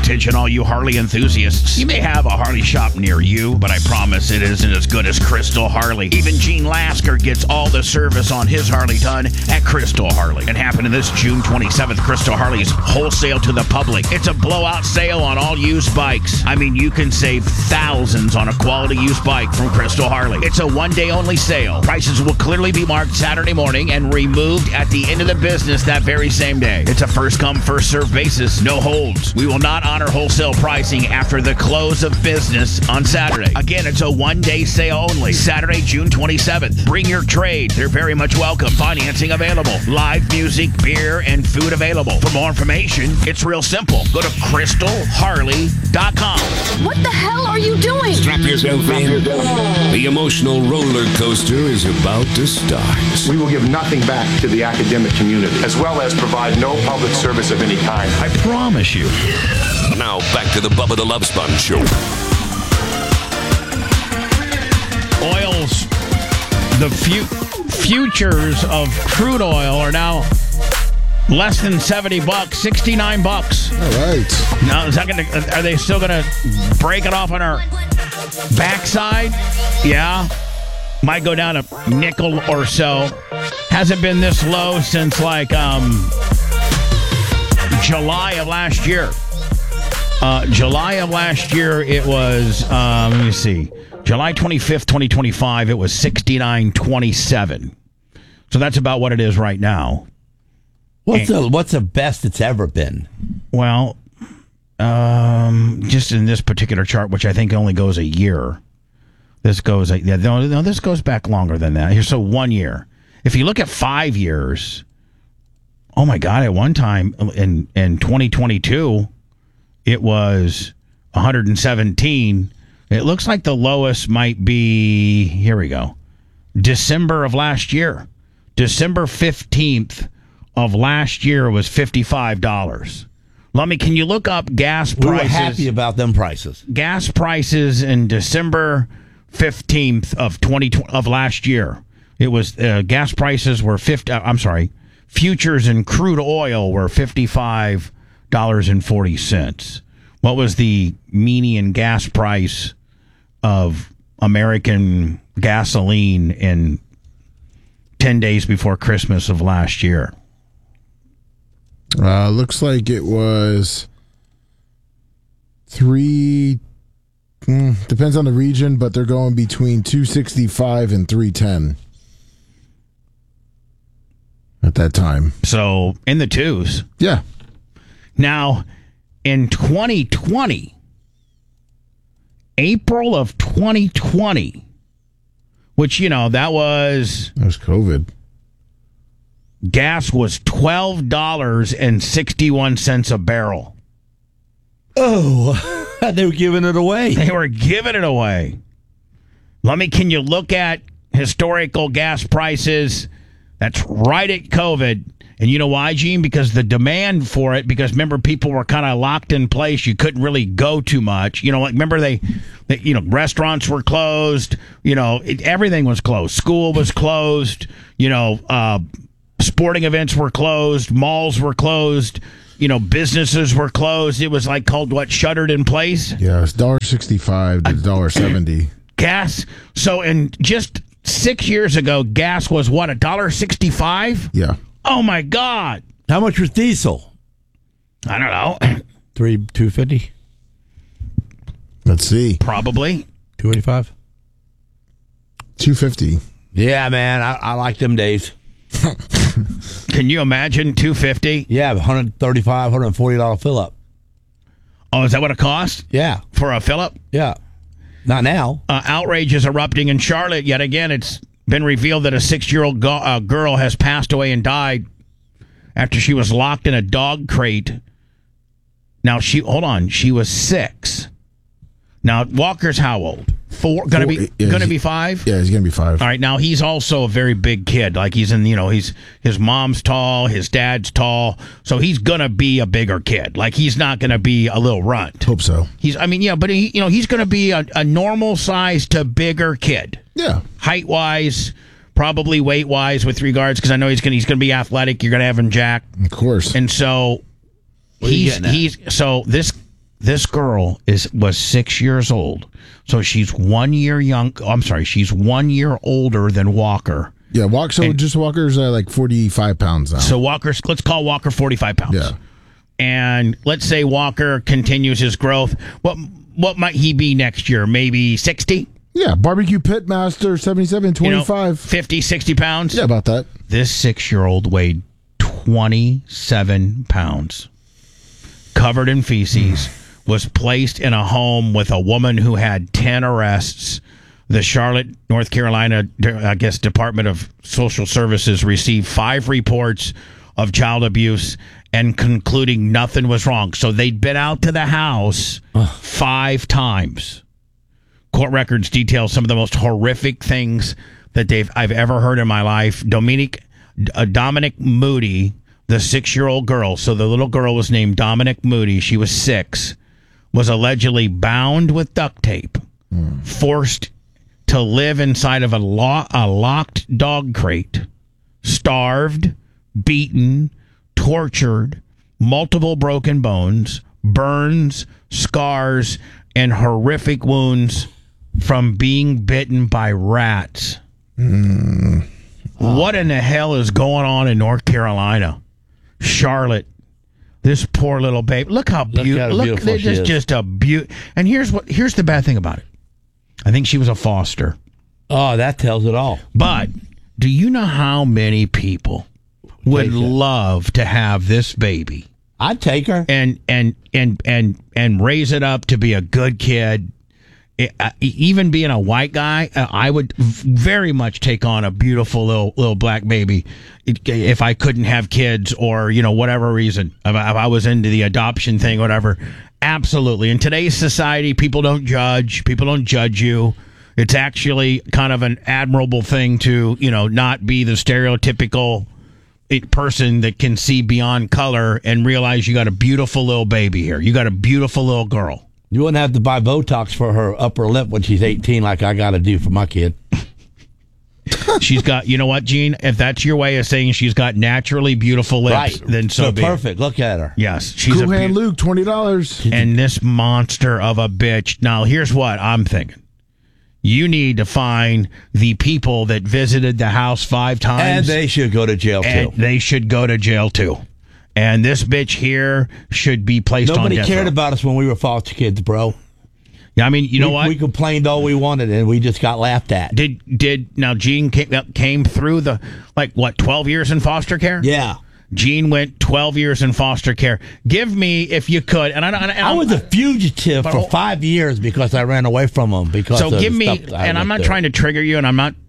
Attention all you Harley enthusiasts. You may have a Harley shop near you, but I promise it isn't as good as Crystal Harley. Even Gene Lasker gets all the service on his Harley done at Crystal Harley. And happening this June 27th, Crystal Harley's wholesale to the public. It's a blowout sale on all used bikes. I mean, you can save thousands on a quality used bike from Crystal Harley. It's a one-day only sale. Prices will clearly be marked Saturday morning and removed at the end of the business that very same day. It's a first-come, first-served basis. No holds. We will not honor wholesale pricing after the close of business on Saturday. Again, it's a one-day sale only. Saturday, June 27th. Bring your trade. They're very much welcome. Financing available. Live music, beer, and food available. For more information, it's real simple. Go to crystalharley.com. What the hell are you doing? Strap yourself in. The emotional roller coaster is about to start. We will give nothing back to the academic community, as well as provide no public service of any kind. I promise you. Now, back to the Bubba the Love Sponge Show. Oils, the futures of crude oil are now less than $70, $69. All right. Now, are they still gonna break it off on our backside? Yeah. Might go down a nickel or so. Hasn't been this low since like July of last year. July of last year, it was, let me see, July 25th, 2025, it was $69.27. So that's about what it is right now. What's the best it's ever been? Well, just in this particular chart, which I think only goes a year. This goes, this goes back longer than that. So 1 year. If you look at 5 years, oh my God, at one time in 2022, it was 117. It looks like the lowest might be, here we go, December of last year. December 15th of last year was $55. Can you look up gas prices? We were happy about them prices. Gas prices in December 15th of last year. It was gas prices were futures in crude oil were $55.40. What was the median gas price of American gasoline in 10 days before Christmas of last year? Looks like it was depends on the region, but they're going between 265 and 310 at that time. So in the twos. Yeah. Now, in 2020, April of 2020, which, that was COVID. Gas was $12.61 a barrel. Oh, they were giving it away. They were giving it away. Can you look at historical gas prices? That's right at COVID. And you know why, Gene? Because the demand for it, because remember, people were kind of locked in place. You couldn't really go too much. Remember they restaurants were closed. Everything was closed. School was closed. Sporting events were closed. Malls were closed. Businesses were closed. It was called what? Shuttered in place? Yeah, it's $1.65 to $1.70. Gas. So in just 6 years ago, gas was what, $1.65? Yeah. Oh my God! How much was diesel? I don't know. $2.50. Let's see. Probably $2.85. $2.50. Yeah, man, I like them days. Can you imagine $2.50? Yeah, $135, $140 fill up. Oh, is that what it cost? Yeah, for a fill up. Yeah, not now. Outrage is erupting in Charlotte yet again. It's been revealed that a 6-year-old girl has passed away and died after she was locked in a dog crate. Now, she was 6. Now, Walker's how old? 4? Gonna be 5? Yeah, he's gonna be 5. All right. Now, he's also a very big kid. He's in, his mom's tall, his dad's tall, so he's gonna be a bigger kid. He's not gonna be a little runt. Hope so. But he's gonna be a normal size to bigger kid. Yeah. Height wise, probably weight wise, with regards, because I know he's gonna be athletic. You're gonna have him jack, of course, and so so this this girl was 6 years old. So she's 1 year she's 1 year older than Walker. Yeah, Walker's like 45 pounds now. So let's call Walker 45 pounds. Yeah. And let's say Walker continues his growth. What might he be next year? Maybe 60? Yeah, barbecue pit master, 77, 25. 50, 60 pounds? Yeah, about that. This 6-year-old weighed 27 pounds. Covered in feces, was placed in a home with a woman who had 10 arrests. The Charlotte, North Carolina, Department of Social Services received 5 reports of child abuse and concluding nothing was wrong. So they'd been out to the house 5 times. Court records detail some of the most horrific things that I've ever heard in my life. Dominic Moody, the 6-year-old girl, so the little girl was named Dominic Moody, she was 6, was allegedly bound with duct tape, forced to live inside of a locked dog crate, starved, beaten, tortured, multiple broken bones, burns, scars, and horrific wounds from being bitten by rats. What in the hell is going on in North Carolina? Charlotte. This poor little baby. Look how beautiful. Look, this is just a beaut. And here's the bad thing about it. I think she was a foster. Oh, that tells it all. But do you know how many people would love to have this baby? I'd take her and raise it up to be a good kid. Even being a white guy, I would very much take on a beautiful little black baby if I couldn't have kids or, whatever reason. If I was into the adoption thing, whatever. Absolutely. In today's society, people don't judge. People don't judge you. It's actually kind of an admirable thing to, not be the stereotypical person that can see beyond color and realize you got a beautiful little baby here. You got a beautiful little girl. You wouldn't have to buy Botox for her upper lip when she's 18 like I got to do for my kid. She's got, you know what, Gene? If that's your way of saying she's got naturally beautiful lips, then so be perfect. Look at her. Yes. She's Cool Hand Luke, $20. And this monster of a bitch. Now, here's what I'm thinking. You need to find the people that visited the house 5 times. And they should go to jail, too. They should go to jail, too. And this bitch here should be placed on death row. Nobody cared about us when we were foster kids, bro. Yeah, I mean, you know what? We complained all we wanted, and we just got laughed at. Now Gene came through 12 years in foster care? Yeah. Gene went 12 years in foster care. Give me, if you could, I was a fugitive for 5 years because I ran away from them. So give me, and I'm not trying to trigger you, and I'm not.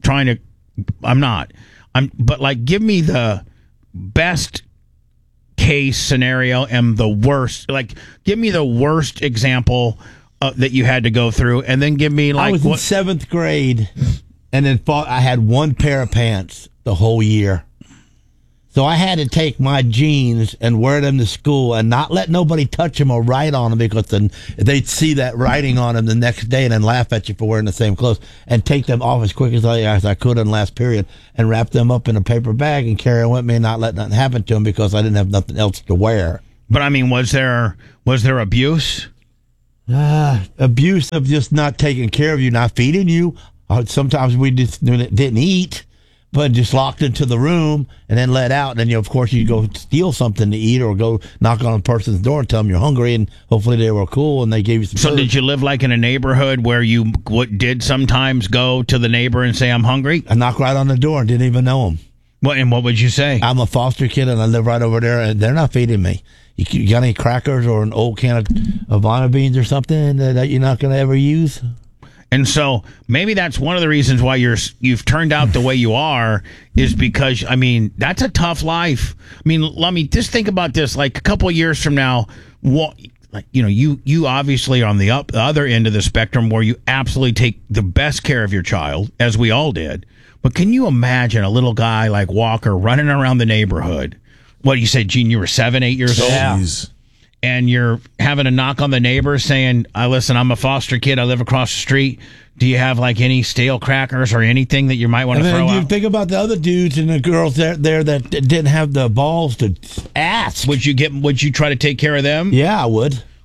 But give me the best case scenario and the worst. Give me the worst example that you had to go through, and then give me I was in 7th grade, and then I had 1 pair of pants the whole year. So I had to take my jeans and wear them to school and not let nobody touch them or write on them because then they'd see that writing on them the next day and then laugh at you for wearing the same clothes, and take them off as quick as I could in the last period and wrap them up in a paper bag and carry them with me and not let nothing happen to them because I didn't have nothing else to wear. But I mean, was there abuse? Abuse of just not taking care of you, not feeding you. Sometimes we just didn't eat, but just locked into the room and then let out. And then, of course, you go steal something to eat or go knock on a person's door and tell them you're hungry, and hopefully they were cool and they gave you some So food. did you live in a neighborhood where you did sometimes go to the neighbor and say, I'm hungry? I knocked right on the door and didn't even know them. And what would you say? I'm a foster kid and I live right over there, and they're not feeding me. You got any crackers or an old can of Havana beans or something that you're not going to ever use? And so maybe that's one of the reasons why you've turned out the way you are, is because, I mean, that's a tough life. I mean, let me just think about this. A couple of years from now, you obviously are on the other end of the spectrum where you absolutely take the best care of your child, as we all did. But can you imagine a little guy like Walker running around the neighborhood? What do you say, Gene? You were 7, 8 years old? Yeah. And you're having a knock on the neighbor saying, listen, I'm a foster kid. I live across the street. Do you have any stale crackers or anything that you might want to throw out? You think about the other dudes and the girls there that didn't have the balls to ask. Would you try to take care of them? Yeah, I would.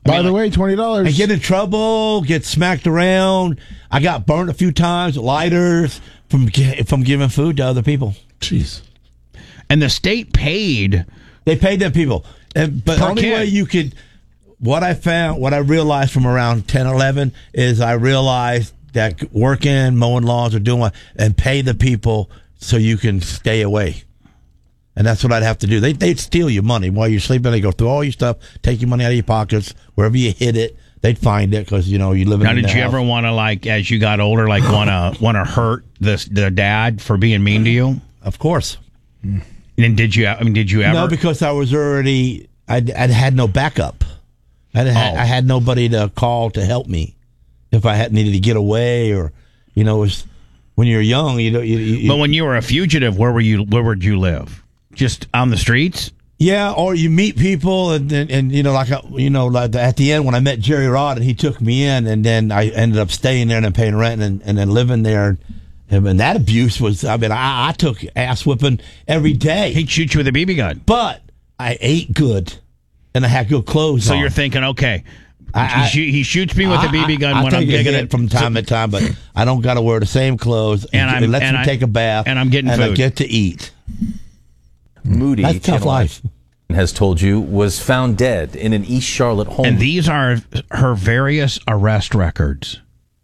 By the way, $20. I get in trouble, get smacked around. I got burnt a few times, lighters from giving food to other people. Jeez. And the state paid. They paid them people. But the only way you could, what I realized from around 10, 11 is I realized that working, mowing lawns or doing what, and pay the people so you can stay away. And that's what I'd have to do. They'd steal your money while you're sleeping. They go through all your stuff, take your money out of your pockets, wherever you hit it. They'd find it because you live in. Now, did you ever want to, like, as you got older, like want to hurt the dad for being mean to you? Of course. And did you ever? No, because I was already. I'd had no backup. I had nobody to call to help me if I needed to get away or, it was when you're young. But when you were a fugitive, where would you live? Just on the streets? Yeah, or you meet people, and like at the end when I met Jerry Rod and he took me in, and then I ended up staying there and then paying rent and then living there, and that abuse was. I took ass whipping every day. He'd shoot you with a BB gun, but I ate good, and I had good clothes. So on. You're thinking, okay, he shoots me with a BB gun when I'm digging it from time to time, but I don't got to wear the same clothes. And it lets me take a bath, and I'm getting food. I get to eat. Moody, that's tough life. Has told you, was found dead in an East Charlotte home. And these are her various arrest records.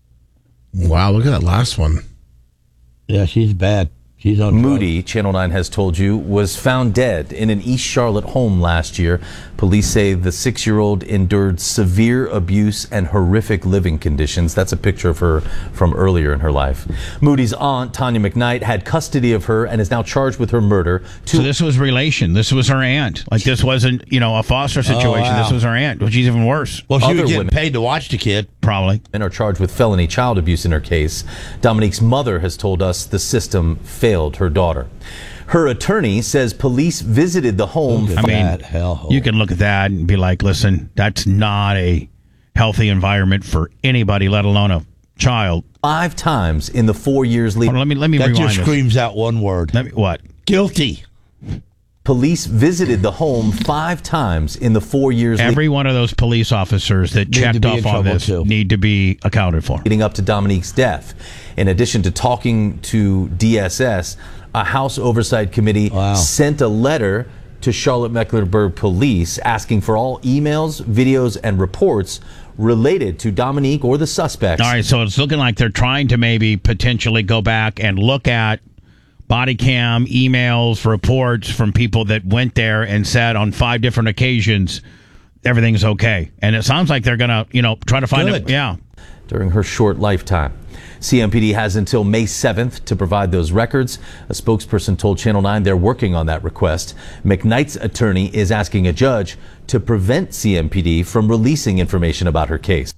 Wow, look at that last one. Yeah, she's bad. She's on Moody, drugs. Channel 9 has told you, was found dead in an East Charlotte home last year. Police say the 6-year-old endured severe abuse and horrific living conditions. That's a picture of her from earlier in her life. Moody's aunt, Tanya McKnight, had custody of her and is now charged with her murder. So this was relation. This was her aunt. Like, this wasn't, a foster situation. Oh, wow. This was her aunt, which is even worse. Well, she Other was getting women paid to watch the kid. Probably. And are charged with felony child abuse in her case. Dominique's mother has told us the system failed her daughter. Her attorney says police visited the home. You can look at that and be like, listen, that's not a healthy environment for anybody, let alone a child. 5 times in the 4 years leading. Let me that rewind just this. screams out one word. What? Guilty. Police visited the home 5 times in the 4 years Every one of those police officers that checked off on this need to be accounted for. leading up to Dominique's death. In addition to talking to DSS, a House Oversight Committee sent a letter to Charlotte-Mecklenburg Police asking for all emails, videos, and reports related to Dominique or the suspects. All right, so it's looking like they're trying to maybe potentially go back and look at body cam, emails, reports from people that went there and said on 5 different occasions everything's okay. And it sounds like they're going to, try to find it. Yeah. During her short lifetime. CMPD has until May 7th to provide those records. A spokesperson told Channel 9 they're working on that request. McKnight's attorney is asking a judge to prevent CMPD from releasing information about her case.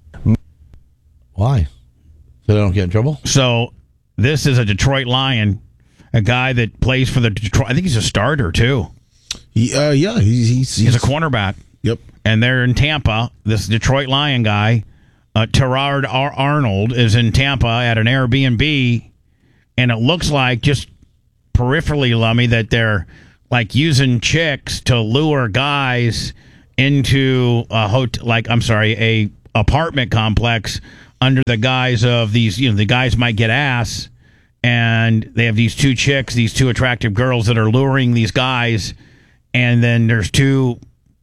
Why? So they don't get in trouble? So this is a Detroit Lion, a guy that plays for the Detroit. I think he's a starter, too. He's a cornerback. Yep. And they're in Tampa. This Detroit Lion guy, Terrard Arnold, is in Tampa at an Airbnb, and it looks like, just peripherally, Lummy, that they're like using chicks to lure guys into a apartment complex under the guise of these. The guys might get ass, and they have these 2 chicks, these 2 attractive girls that are luring these guys, and then there's 2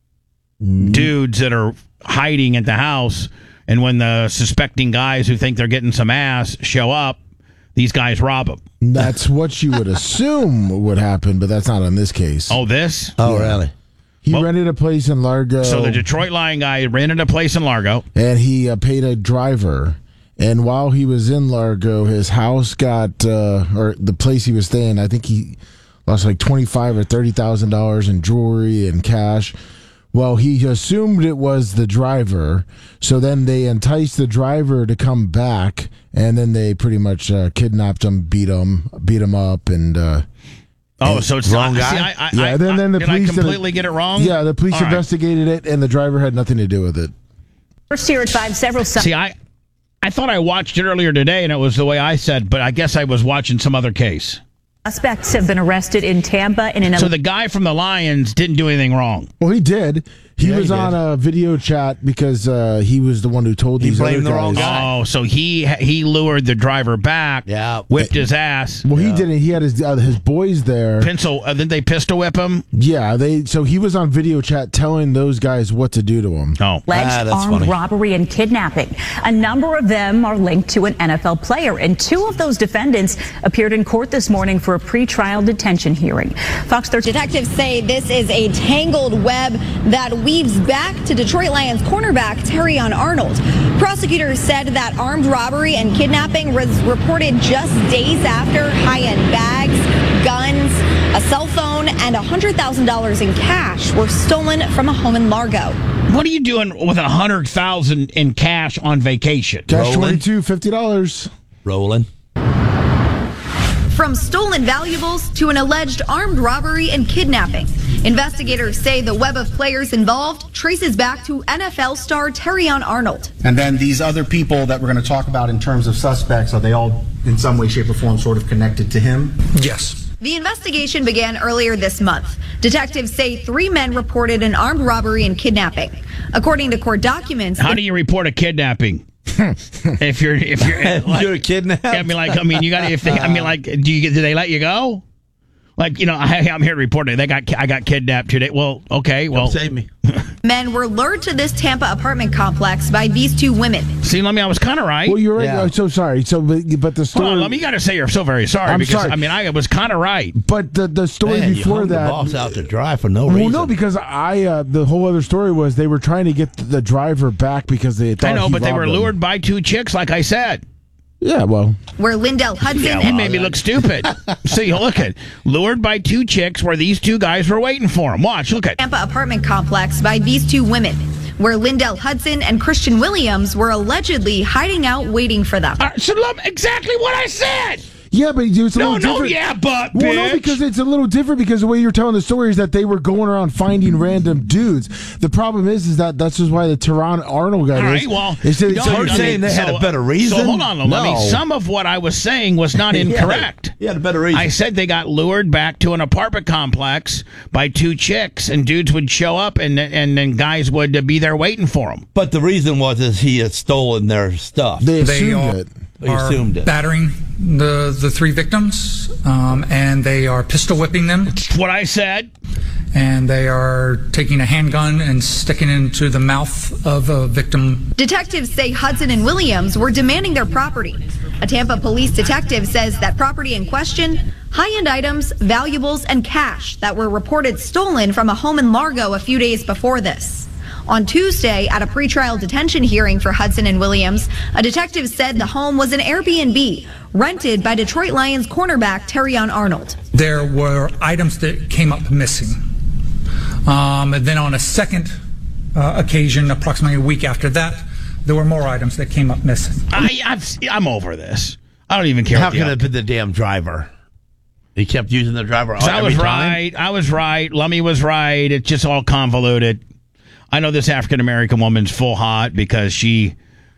dudes that are hiding at the house. And when the suspecting guys who think they're getting some ass show up, these guys rob them. That's what you would assume would happen, but that's not in this case. Oh, this? Oh, really? He rented a place in Largo. So the Detroit Lion guy rented a place in Largo. And he paid a driver. And while he was in Largo, his house got, or the place he was staying, I think he lost like $25,000 or $30,000 in jewelry and cash. Well, he assumed it was the driver, so then they enticed the driver to come back, and then they pretty much kidnapped him, beat him up, and so it's wrong not, guy. See, then the did police I completely get it wrong? Yeah, the police investigated it, and the driver had nothing to do with it. First here at 5, several... See, I thought I watched it earlier today, and it was the way I said, but I guess I was watching some other case. Suspects have been arrested in Tampa in an... So the guy from the Lions didn't do anything wrong. Well, he did. He Yeah, was he on did. a video chat because he was the one who told He these other blamed the wrong guys. guy. Oh, so he lured the driver back. Yeah. Whipped his ass. Well, he didn't. He had his boys there. Didn't they pistol whip him? Yeah, so he was on video chat telling those guys what to do to him. Oh. Alleged that's armed funny. robbery and kidnapping. A number of them are linked to an NFL player, and 2 of those defendants appeared in court this morning for a pretrial detention hearing. Fox 13. Detectives say this is a tangled web that weaves back to Detroit Lions cornerback Terrion Arnold. Prosecutors said that armed robbery and kidnapping was reported just days after high-end bags, guns, a cell phone, and $100,000 in cash were stolen from a home in Largo. What are you doing with $100,000 in cash on vacation? Cash Rolling. $22, $50. Rolling. From stolen valuables to an alleged armed robbery and kidnapping. Investigators say the web of players involved traces back to NFL star Terrion Arnold. And then these other people that we're going to talk about in terms of suspects, are they all in some way, shape, or form sort of connected to him? Yes. The investigation began earlier this month. Detectives say 3 men reported an armed robbery and kidnapping. According to court documents, How do you report a kidnapping? if you're You're kidnapped. I mean, you got to. Do they let you go? Like, I'm here to report it. I got kidnapped today. Well, okay. Well, Save me. men were lured to this Tampa apartment complex by these 2 women. see, I was kind of right. Well, you're right. Yeah. I'm so sorry. So, but the story. Hold on, you got to say you're so very sorry I'm because sorry. I was kind of right. But the story Man, you before hung the that. boss out to dry for no Well, reason. no, because the whole other story was they were trying to get the driver back because they thought I know, he but they were robbed them. lured by 2 chicks, like I said. Yeah, well, Where Lindell Hudson You made me look stupid. See, look at lured by 2 chicks where these 2 guys were waiting for him. Watch, look at. Tampa apartment complex by these 2 women, where Lindell Hudson and Christian Williams were allegedly hiding out waiting for them. So exactly what I said. yeah, but it's a No, little no, different. yeah, but Well, bitch. no, because it's a little different because the way you're telling the story is that they were going around finding random dudes. The problem is that that's just why the Tehran Arnold guy All is. right, well, is that- no, So you're saying they had a better reason? So hold on, let me. No. Some of what I was saying was not incorrect. He had a better reason. I said they got lured back to an apartment complex by 2 chicks, and dudes would show up, and then guys would be there waiting for them. But the reason was he had stolen their stuff. they They assumed are, it. They are assumed it. battering the 3 victims, and they are pistol whipping them, That's what I said. and they are taking a handgun and sticking it into the mouth of a victim. Detectives say Hudson and Williams were demanding their property. A Tampa police detective says that property in question, high-end items, valuables, and cash that were reported stolen from a home in Largo a few days before this. On Tuesday, at a pretrial detention hearing for Hudson and Williams, a detective said the home was an Airbnb rented by Detroit Lions cornerback Terrion Arnold. There were items that came up missing. And then on a second occasion, approximately a week after that, there were more items that came up missing. I'm over this. I don't even care. How what the can it be the damn driver? He kept using the driver every I was time? right. I was right. Lummy was right. It's just all convoluted. I know this African American woman's full hot because she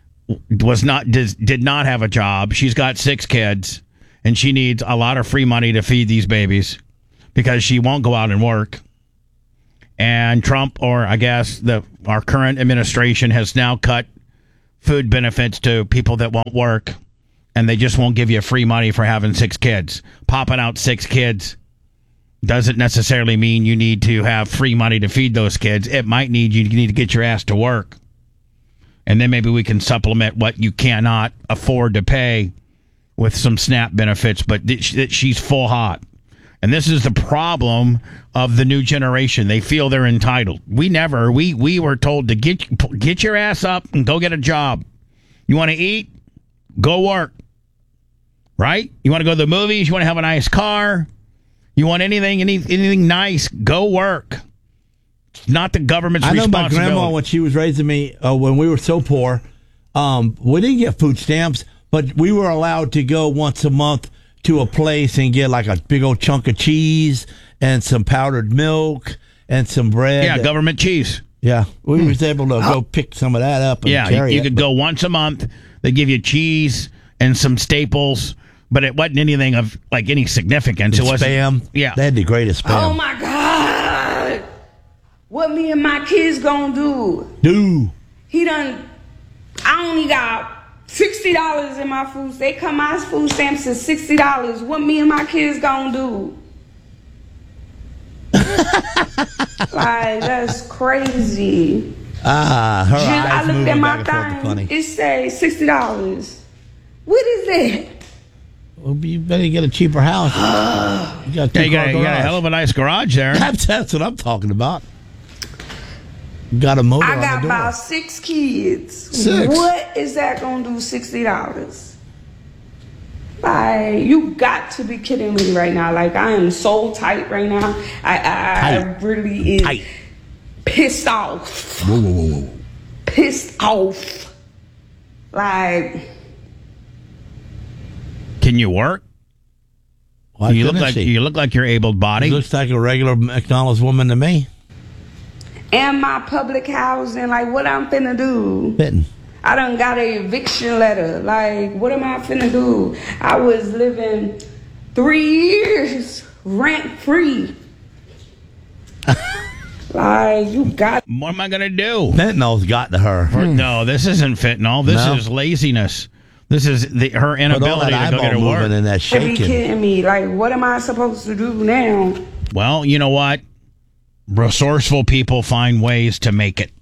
did not have a job. She's got 6 kids, and she needs a lot of free money to feed these babies because she won't go out and work. And Trump, or I guess our current administration, has now cut food benefits to people that won't work, and they just won't give you free money for having 6 kids. Popping out 6 kids doesn't necessarily mean you need to have free money to feed those kids. It might need you need to get your ass to work. And then maybe we can supplement what you cannot afford to pay with some SNAP benefits. But she's full hot. And this is the problem of the new generation. They feel they're entitled. We were told to get your ass up and go get a job. You want to eat? Go work. Right? You want to go to the movies? You want to have a nice car? You want anything nice? Go work. It's not the government's I know my responsibility. grandma, when she was raising me, when we were so poor, we didn't get food stamps, but we were allowed to go once a month to a place and get like a big old chunk of cheese and some powdered milk and some bread. Yeah, government cheese. Yeah, we was able to go pick some of that up and Yeah, carry you it. could go once a month. They give you cheese and some staples, but it wasn't anything of like any significance. It wasn't spam. Yeah, They had the greatest spam. Oh my God! What me and my kids gonna do? I only got $60 in my food. They cut my food stamps to $60. What me and my kids gonna do? Like, that's crazy. Her eyes I looked moving at my back and forth, thing. funny. It say $60. What is that? Well, you better get a cheaper house. You got you got a hell of a nice garage there. That's what I'm talking about. Got a motor I on the got door. about 6 kids. 6? What is that gonna do? $60? Like, you got to be kidding me right now. Like, I am so tight right now. I really is pissed off. Whoa. Pissed off. Like, Can you work? Why you look couldn't like she? you look like you're able-bodied. She looks like a regular McDonald's woman to me. and my public housing, like, what I'm finna do? Fitting. I done got a eviction letter. Like, what am I finna do? I was living 3 years rent-free. Like, you got... What am I going to do? Fentanyl's got to her. No, this isn't fentanyl. This is laziness. This is her inability to go get her work. And that You be kidding me. Like, what am I supposed to do now? Well, you know what? Resourceful people find ways to make it.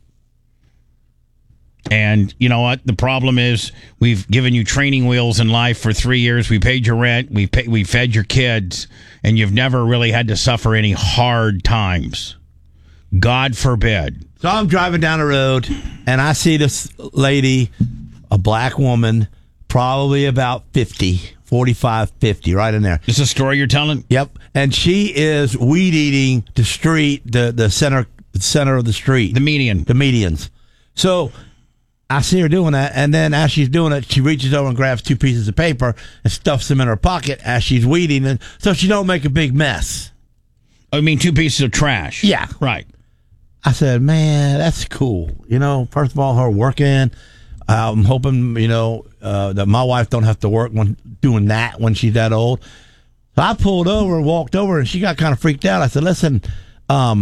And you know what? The problem is we've given you training wheels in life for 3 years. We paid your rent. We fed your kids. And you've never really had to suffer any hard times. God forbid. So I'm driving down the road, and I see this lady, a black woman, probably about 45, 50, right in there. Is this a story you're telling? Yep. And she is weed eating the street, the center of the street. The median. The medians. So I see her doing that, and then as she's doing it, she reaches over and grabs 2 pieces of paper and stuffs them in her pocket as she's weeding, and so she don't make a big mess. I mean, 2 pieces of trash. Yeah. Right. I said, man, that's cool. You know, first of all, her working. I'm hoping, that my wife don't have to work doing that when she's that old. So I pulled over and walked over, and she got kind of freaked out. I said, listen, I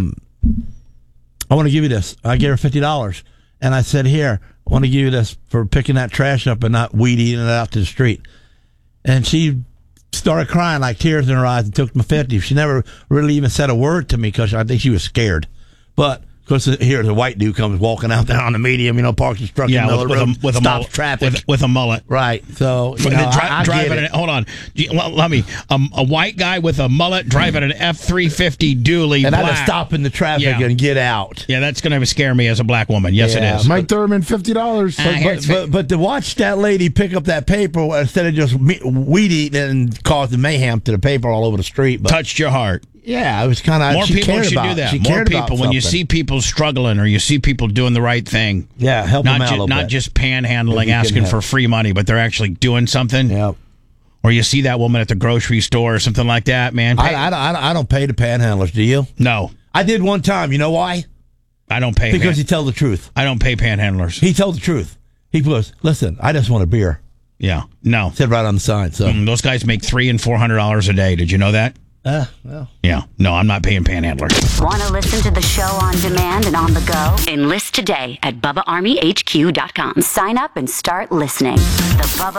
want to give you this. I gave her $50. And I said, here, I want to give you this for picking that trash up and not weed eating it out to the street. And she started crying, like tears in her eyes, and took my 50. She never really even said a word to me because I think she was scared. But because here the white dude comes walking out there on the medium, parks his truck in the middle of the road, with a stops mullet, traffic. with a mullet. Right. So, I get driving it. hold on. Let me. A white guy with a mullet driving an F-350 dually And black. I had to stop in the traffic and get out. Yeah, that's going to scare me as a black woman. Yes, it is. Mike Thurman, $50. But to watch that lady pick up that paper instead of just weed eating and causing mayhem to the paper all over the street. But, touched your heart. Yeah, it was kind of... More people should do that. More people, when you see people struggling or you see people doing the right thing. Yeah, help them out a little bit. Not just panhandling, asking for free money, but they're actually doing something. Yep. Or you see that woman at the grocery store or something like that, man. I don't pay the panhandlers, do you? No. I did one time. You know why? I don't pay. Because he tell the truth. I don't pay panhandlers. He told the truth. He goes, listen, I just want a beer. Yeah. No. Said right on the sign. So those guys make $300 and $400 a day. Did you know that? Well. Yeah. No, I'm not paying panhandlers. Want to listen to the show on demand and on the go? Enlist today at BubbaArmyHQ.com. Sign up and start listening. The Bubba